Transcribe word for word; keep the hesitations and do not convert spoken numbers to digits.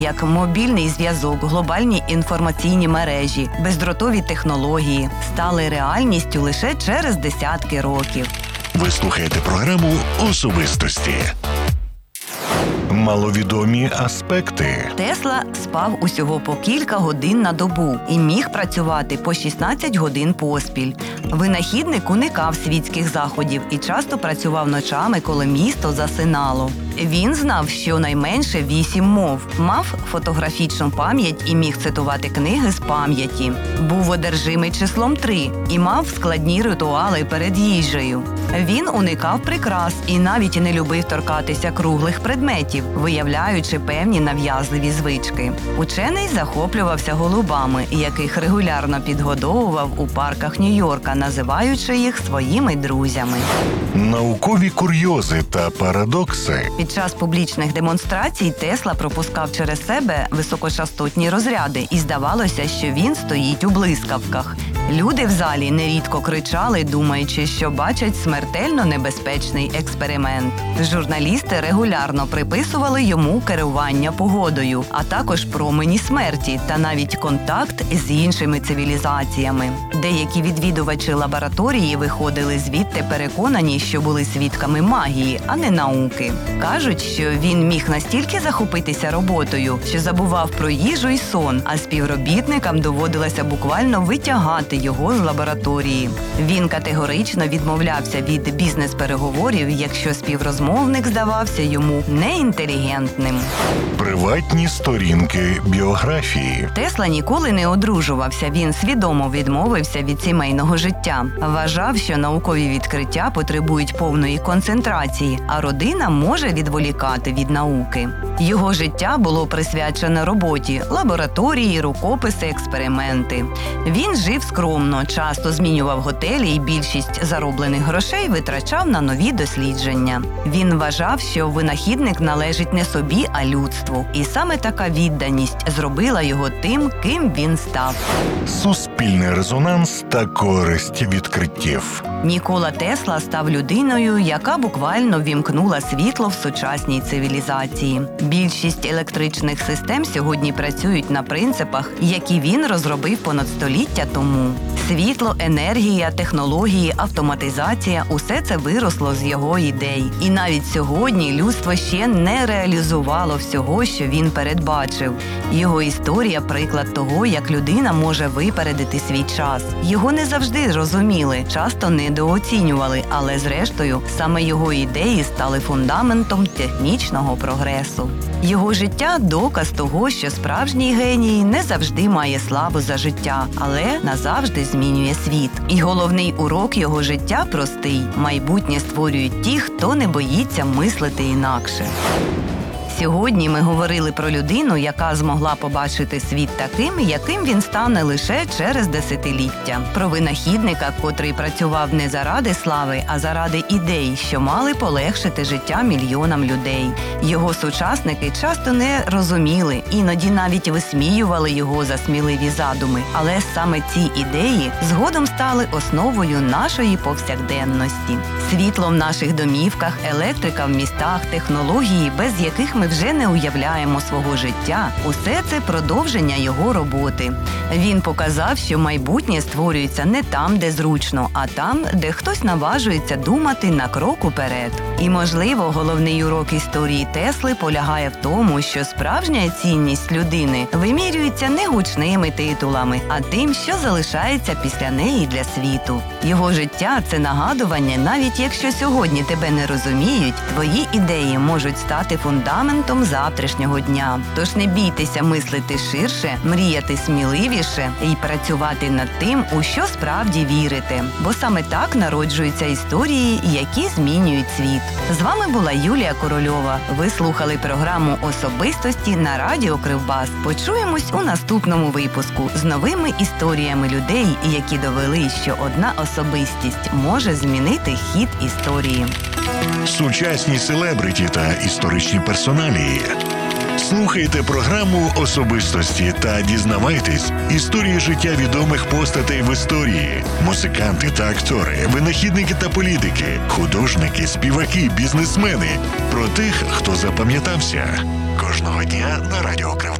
як мобільний зв'язок, глобальні інформаційні мережі, бездротові технології стали реальністю лише через десятки років. Ви слухаєте програму «Особистості». Маловідомі аспекти. Тесла спав усього по кілька годин на добу і міг працювати по шістнадцять годин поспіль. Винахідник уникав світських заходів і часто працював ночами, коли місто засинало. Він знав щонайменше вісім мов, мав фотографічну пам'ять і міг цитувати книги з пам'яті. Був одержимий числом три і мав складні ритуали перед їжею. Він уникав прикрас і навіть не любив торкатися круглих предметів, виявляючи певні нав'язливі звички. Учений захоплювався голубами, яких регулярно підгодовував у парках Нью-Йорка, називаючи їх своїми друзями. Наукові курйози та парадокси. Під час публічних демонстрацій Тесла пропускав через себе високочастотні розряди, і здавалося, що він стоїть у блискавках. Люди в залі нерідко кричали, думаючи, що бачать смертельно небезпечний експеримент. Журналісти регулярно приписували йому керування погодою, а також промені смерті та навіть контакт з іншими цивілізаціями. Деякі відвідувачі лабораторії виходили звідти переконані, що були свідками магії, а не науки. Кажуть, що він міг настільки захопитися роботою, що забував про їжу й сон, а співробітникам доводилося буквально витягати його з лабораторії. Він категорично відмовлявся від бізнес-переговорів, якщо співрозмовник здавався йому неінтелігентним. Приватні сторінки біографії. Тесла ніколи не одружувався, він свідомо відмовився від сімейного життя. Вважав, що наукові відкриття потребують повної концентрації, а родина може відволікати від науки. Його життя було присвячене роботі, лабораторії, рукописи, експерименти. Він жив скромно, часто змінював готелі і більшість зароблених грошей витрачав на нові дослідження. Він вважав, що винахідник належить не собі, а людству. І саме така відданість зробила його тим, ким він став. Суспільний резонанс та користь відкриттів. Нікола Тесла став людиною, яка буквально ввімкнула світло в сучасній цивілізації. Більшість електричних систем сьогодні працюють на принципах, які він розробив понад століття тому. Світло, енергія, технології, автоматизація – усе це виросло з його ідей. І навіть сьогодні людство ще не реалізувало всього, що він передбачив. Його історія – приклад того, як людина може випередити свій час. Його не завжди розуміли, часто недооцінювали, але зрештою саме його ідеї стали фундаментом технічного прогресу. Його життя – доказ того, що справжній геній не завжди має славу за життя, але назавжди змінює світ. І головний урок його життя простий – майбутнє створюють ті, хто не боїться мислити інакше. Сьогодні ми говорили про людину, яка змогла побачити світ таким, яким він стане лише через десятиліття. Про винахідника, котрий працював не заради слави, а заради ідей, що мали полегшити життя мільйонам людей. Його сучасники часто не розуміли, іноді навіть висміювали його за сміливі задуми. Але саме ці ідеї згодом стали основою нашої повсякденності. Світло в наших домівках, електрика в містах, технології, без яких ми вже не уявляємо свого життя. Усе це продовження його роботи. Він показав, що майбутнє створюється не там, де зручно, а там, де хтось наважується думати на крок уперед. І, можливо, головний урок історії Тесли полягає в тому, що справжня цінність людини вимірюється не гучними титулами, а тим, що залишається після неї для світу. Його життя – це нагадування, навіть якщо сьогодні тебе не розуміють, твої ідеї можуть стати фундаментом завтрашнього дня. Тож не бійтеся мислити ширше, мріяти сміливіше і працювати над тим, у що справді вірите. Бо саме так народжуються історії, які змінюють світ. З вами була Юлія Корольова. Ви слухали програму «Особистості» на радіо Кривбас. Почуємось у наступному випуску з новими історіями людей, які довели, що одна особистість може змінити хід історії. Сучасні селебриті та історичні персоналії. Слухайте програму «Особистості» та дізнавайтесь історії життя відомих постатей в історії. Музиканти та актори, винахідники та політики, художники, співаки, бізнесмени. Про тих, хто запам'ятався. Кожного дня на Радіо Крим.